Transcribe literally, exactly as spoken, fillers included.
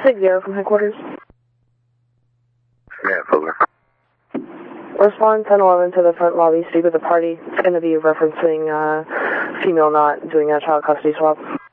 six zero from headquarters. Yeah, Fuller. Respond ten eleven to the front lobby. Speak with the party. It's going to be referencing uh, female not doing a child custody swap.